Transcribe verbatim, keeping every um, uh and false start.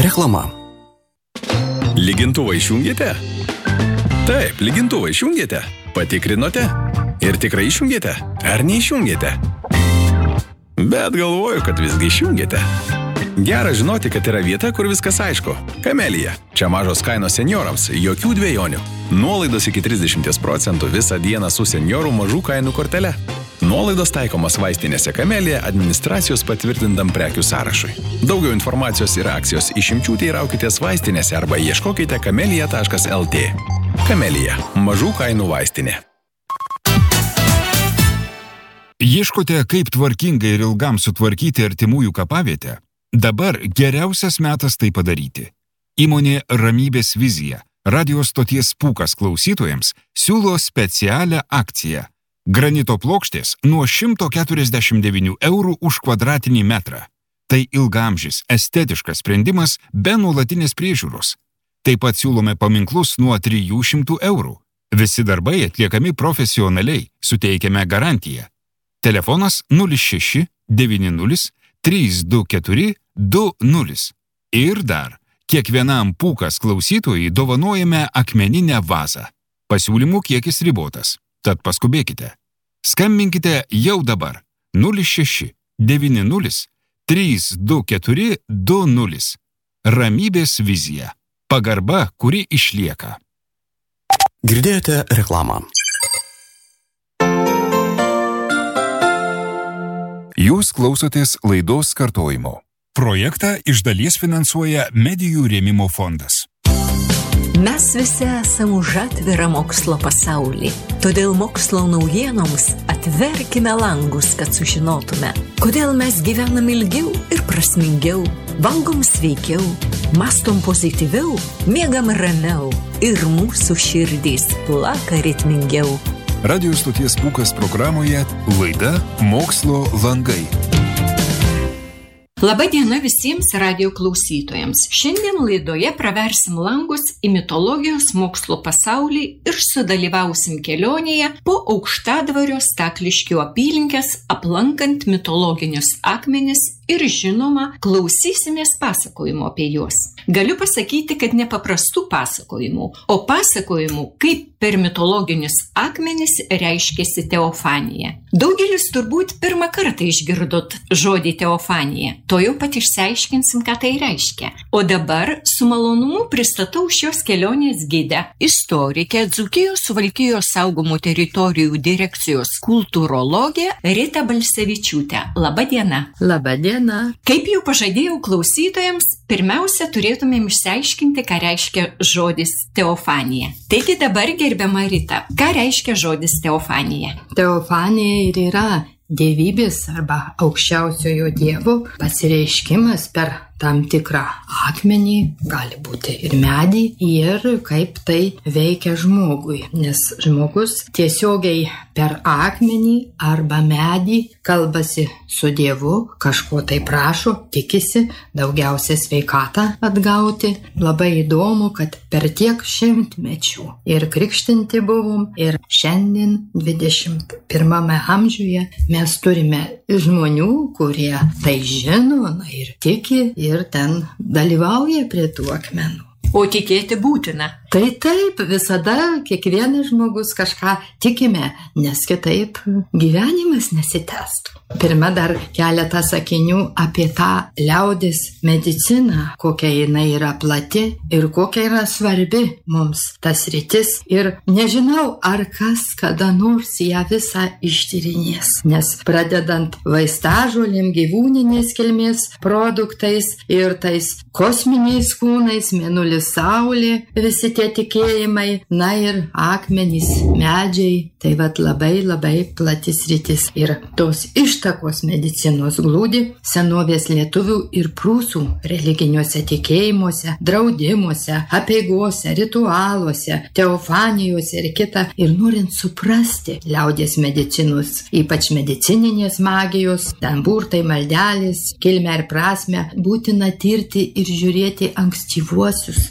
Reklama. Lygintuvą išjungėte? Taip, lygintuvą išjungėte. Patikrinote? Ir tikrai išjungėte? Ar neišjungėte? Bet galvoju, kad visgi išjungėte. Gera žinoti, kad yra vieta, kur viskas aišku. Kamelija. Čia mažos kainos seniorams, jokių dvejonių. Nuolaidos iki trisdešimt procentų visą dieną su seniorų mažų kainų kortele. Nuolaidos taikomas vaistinėse Kamelija administracijos patvirtintam prekių sąrašui. Daugiau informacijos ir akcijos išimčių teiraukitės vaistinėse arba ieškokite kamelija taškas lt. Kamelija. Mažų kainų vaistinė. Ieškote, kaip tvarkingai ir ilgam sutvarkyti artimųjų kapavietę? Dabar geriausias metas tai padaryti. Įmonė Ramybės vizija, radio stoties Pūkas klausytojams, siūlo specialią akciją. Granito plokštės nuo šimto keturiasdešimt devynių eurų už kvadratinį metrą. Tai ilgaamžis, estetiškas sprendimas be nuolatinės priežiūros. Taip pat siūlome paminklus nuo trijų šimtų eurų. Visi darbai atliekami profesionaliai, suteikiame garantiją. Telefonas nulis šeši devyni nulis trys du keturi du nulis. Ir dar, kiekvienam Pūkas klausytojui dovanojame akmeninę vazą. Pasiūlymų kiekis ribotas, tad paskubėkite. Skambinkite jau dabar nulis šeši devyni nulis trys du keturi du nulis. Ramybės vizija. Pagarba, kuri išlieka. Girdėjote reklamą. Jūs klausotės laidos kartojimo. Projektą iš dalies finansuoja Medijų rėmimo fondas. Mes visi esame už atvirą mokslo pasaulį. Todėl mokslo naujienoms atverkime langus, kad sužinotume, kodėl mes gyvenam ilgiau ir prasmingiau, valgom sveikiau, mastom pozityviau, miegam ramiau ir mūsų širdys plaka ritmingiau. Radio stoties Pūkas programoje laida Mokslo langai. Labą dieną visiems radio klausytojams. Šiandien laidoje praversim langus į mitologijos mokslo pasaulį ir sudalyvausim kelionėje po Aukštadvario Stakliškių apylinkes, aplankant mitologinius akmenis ir žinoma, klausysimės pasakojimų apie juos. Galiu pasakyti, kad ne paprastų pasakojimų, o pasakojimų, kaip per mitologinius akmenis reiškėsi teofanija. Daugelis turbūt pirmą kartą išgirdot žodį teofanija. To jau pat išsiaiškinsim, ką tai reiškia. O dabar su malonumu pristatau šios kelionės gidę, istorikę, Dzūkijos Suvalkijos saugomų teritorijų direkcijos kultūrologę Ritą Balsevičiūtę. Labą dieną. Labą dieną. Kaip jau pažadėjau klausytojams, pirmiausia turėtumėm išsiaiškinti, ką reiškia žodis teofanija. Taigi dabar, gerbiama Rita, ką reiškia žodis teofanija? Teofanija ir yra dievybės arba aukščiausiojo dievo pasireiškimas per tam tikrą akmenį, gali būti ir medį, ir kaip tai veikia žmogui. Nes žmogus tiesiogiai per akmenį arba medį kalbasi su Dievu, kažko tai prašo, tikisi, daugiausia sveikatą atgauti. Labai įdomu, kad per tiek šimtmečių ir krikštinti buvom, ir šiandien dvidešimt pirmame amžiuje mes turime žmonių, kurie tai žino, na, ir tiki, ir ten dalyvauja prie tų akmenų. O tikėti būtina. Tai taip, visada kiekvienas žmogus kažką tikime, nes kitaip gyvenimas nesitęstų. Pirma dar keletą sakinių apie tą liaudės mediciną, kokia jinai yra plati ir kokia yra svarbi mums tas sritis. Ir nežinau, ar kas kada nors ją visą ištyrinės, nes pradedant vaistažolėm, gyvūninės kilmės produktais ir tais kosminiais kūnais, mėnulis, saulė, visi tie tikėjimai, na ir akmenys, medžiai, tai vat labai labai plati sritis. Ir tos ištakos medicinos glūdi senovės lietuvių ir prūsų religiniuose tikėjimuose, draudimuose, apeigose, ritualuose, teofanijose ir kita. Ir norint suprasti liaudies medicinos, ypač medicininės magijos, ten burtai, maldelės, kilmę ir prasmę, būtina tirti ir žiūrėti ankstyvuosius